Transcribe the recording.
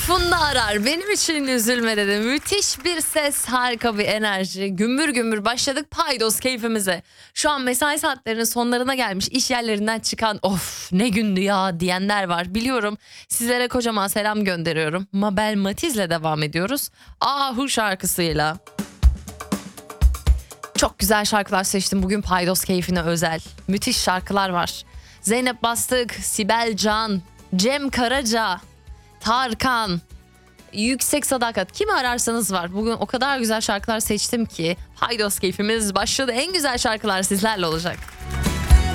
Funda Arar benim için üzülme dedi. Müthiş bir ses, harika bir enerji. Gümbür gümbür başladık paydos keyfimize. Şu an mesai saatlerinin sonlarına gelmiş, iş yerlerinden çıkan of ne gündü ya diyenler var. Biliyorum, sizlere kocaman selam gönderiyorum. Mabel Matiz'le devam ediyoruz. Ahu şarkısıyla. Çok güzel şarkılar seçtim bugün paydos keyfine özel. Müthiş şarkılar var. Zeynep Bastık, Sibel Can, Cem Karaca, Tarkan, Yüksek Sadakat, kimi ararsanız var. Bugün o kadar güzel şarkılar seçtim ki paydos keyfimiz başladı. En güzel şarkılar sizlerle olacak.